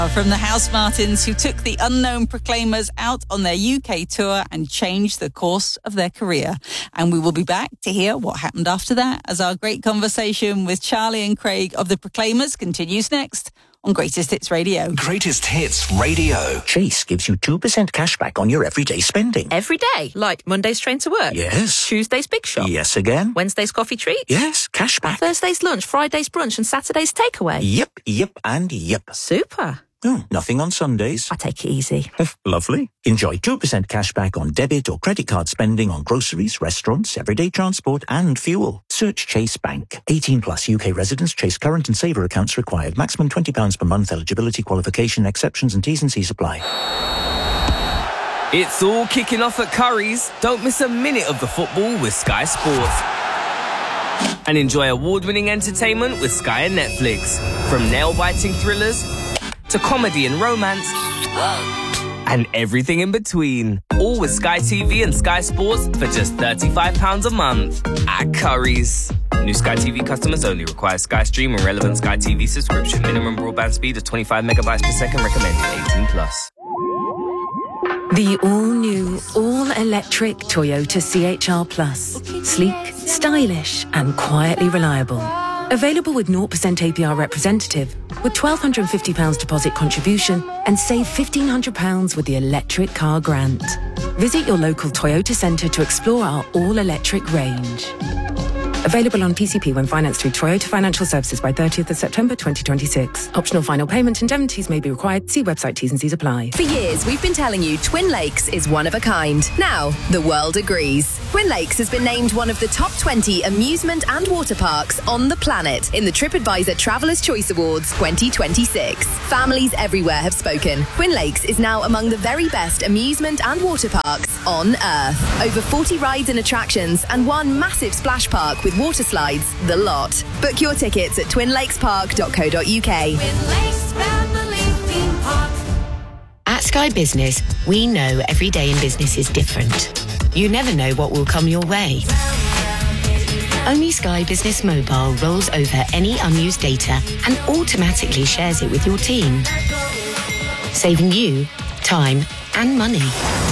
From the House Martins, who took the Unknown Proclaimers out on their UK tour and changed the course of their career. And we will be back to hear what happened after that as our great conversation with Charlie and Craig of the Proclaimers continues next on Greatest Hits Radio. Greatest Hits Radio. Chase gives you 2% cash back on your everyday spending. Every day? Like Monday's train to work? Yes. Tuesday's big shop? Yes again. Wednesday's coffee treat? Yes, cash back. Thursday's lunch, Friday's brunch and Saturday's takeaway? Yep, and yep. Super. Oh, nothing on Sundays. I take it easy. Lovely. Enjoy 2% cash back on debit or credit card spending on groceries, restaurants, everyday transport and fuel. Search Chase Bank. 18 plus UK residents. Chase current and saver accounts required. Maximum £20 per month. Eligibility, qualification, exceptions and T's and C's apply. It's all kicking off at Curry's. Don't miss a minute of the football with Sky Sports. And enjoy award-winning entertainment with Sky and Netflix. From nail-biting thrillers to comedy and romance, and everything in between. All with Sky TV and Sky Sports for just £35 a month at Curry's. New Sky TV customers only. Require Sky Stream and relevant Sky TV subscription. Minimum broadband speed of 25 megabytes per second. Recommended 18 plus. The all-new, all-electric Toyota CHR Plus. Sleek, stylish and quietly reliable. Available with 0% APR representative, with £1,250 deposit contribution and save £1,500 with the electric car grant. Visit your local Toyota centre to explore our all-electric range. Available on PCP when financed through Toyota Financial Services by 30th of September 2026. Optional final payment indemnities may be required. See website T's and C's apply. For years, we've been telling you Twin Lakes is one of a kind. Now, the world agrees. Twin Lakes has been named one of the top 20 amusement and water parks on the planet in the TripAdvisor Traveller's Choice Awards 2026. Families everywhere have spoken. Twin Lakes is now among the very best amusement and water parks on Earth. Over 40 rides and attractions and one massive splash park with water slides, the lot. Book your tickets at twinlakespark.co.uk. At Sky Business, we know every day in business is different. You never know what will come your way. Only Sky Business Mobile rolls over any unused data and automatically shares it with your team, saving you time and money.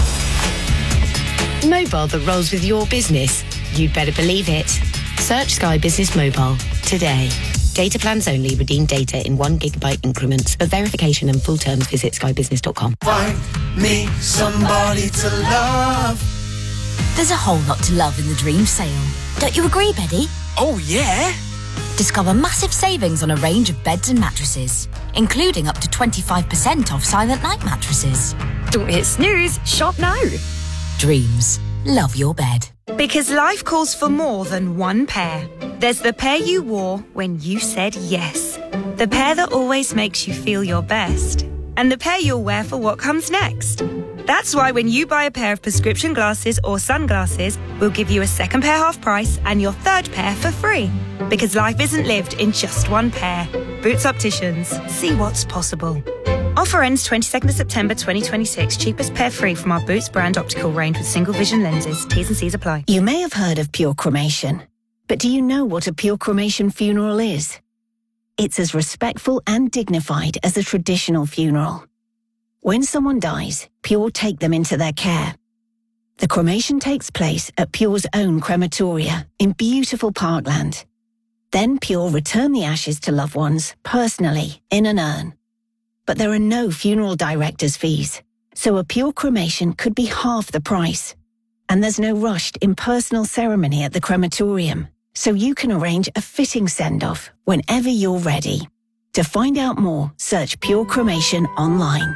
Mobile that rolls with your business. You'd better believe it. Search Sky Business Mobile today. Data plans only. Redeem data in 1 gigabyte increments. For verification and full terms, visit skybusiness.com. Find me somebody to love. There's a whole lot to love in the dream sale. Don't you agree, Betty? Oh, yeah. Discover massive savings on a range of beds and mattresses, including up to 25% off Silent Night mattresses. Don't hit snooze. Shop now. Dreams. Love your bed. Because life calls for more than one pair. There's the pair you wore when you said yes. The pair that always makes you feel your best. And the pair you'll wear for what comes next. That's why when you buy a pair of prescription glasses or sunglasses, we'll give you a second pair half price and your third pair for free. Because life isn't lived in just one pair. Boots Opticians. See what's possible. Offer ends 22nd of September 2026. Cheapest pair free from our Boots brand optical range with single vision lenses. T's and C's apply. You may have heard of pure cremation, but do you know what a pure cremation funeral is? It's as respectful and dignified as a traditional funeral. When someone dies, Pure take them into their care. The cremation takes place at Pure's own crematoria in beautiful Parkland. Then Pure return the ashes to loved ones personally in an urn. But there are no funeral director's fees, so a Pure cremation could be half the price. And there's no rushed impersonal ceremony at the crematorium, so you can arrange a fitting send-off whenever you're ready. To find out more, search Pure Cremation online.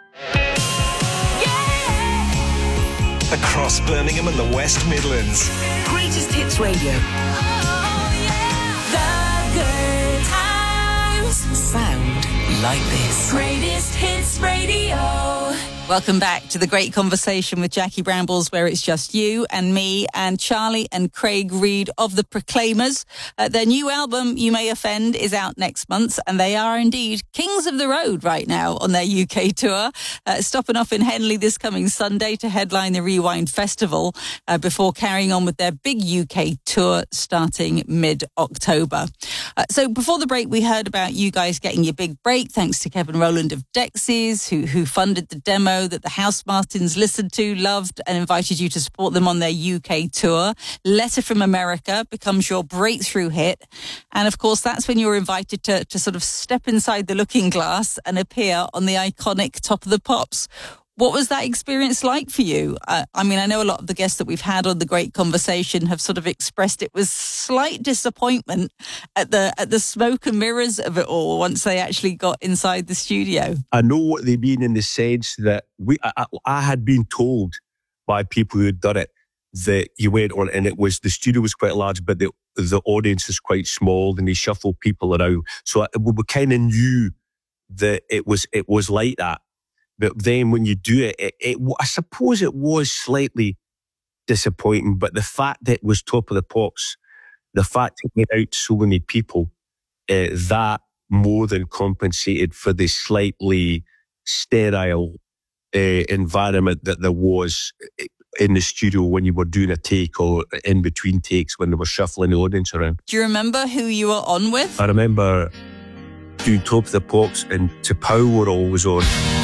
Across Birmingham and the West Midlands. Greatest Hits Radio. Sound like this. Greatest Hits Radio. Welcome back to the great conversation with Jackie Brambles, where it's just you and me and Charlie and Craig Reid of the Proclaimers. Their new album, You May Offend, is out next month, and they are indeed kings of the road right now on their UK tour, stopping off in Henley this coming Sunday to headline the Rewind Festival before carrying on with their big UK tour starting mid-October. So before the break, we heard about you guys getting your big break thanks to Kevin Rowland of Dexys, who funded the demo that the House Martins listened to, loved, and invited you to support them on their UK tour. Letter from America becomes your breakthrough hit. And of course, that's when you're invited to sort of step inside the looking glass and appear on the iconic Top of the Pops. What was that experience like for you? I mean, I know a lot of the guests that we've had on the great conversation have sort of expressed it was slight disappointment at the smoke and mirrors of it all once they actually got inside the studio. I know what they mean in the sense that I had been told by people who had done it that you went on and the studio was quite large, but the audience is quite small and they shuffle people around. So we kind of knew that it was like that. But then when you do it, I suppose it was slightly disappointing. But the fact that it was Top of the Pops, the fact it went out so many people, that more than compensated for the slightly sterile environment that there was in the studio when you were doing a take or in between takes when they were shuffling the audience around. Do you remember who you were on with? I remember doing Top of the Pops and To Pow were always on.